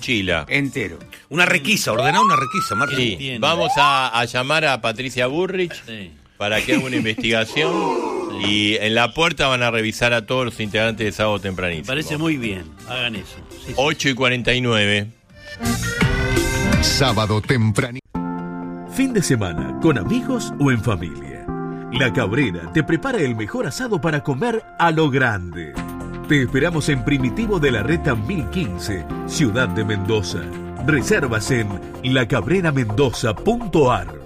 mochila. Entero. Una requisa, ordená una requisa, Martín. Sí, Entiendo. vamos a llamar a Patricia Burrich Sí. para que haga una investigación y en la puerta van a revisar a todos los integrantes de Sábado Me Tempranito. parece muy bien. Hagan eso. Sí, sí. 8:49. Sábado temprano. Fin de semana, con amigos o en familia. La Cabrera te prepara el mejor asado para comer a lo grande. Te esperamos en Primitivo de la Reta 1015, Ciudad de Mendoza. Reservas en lacabrenamendoza.ar.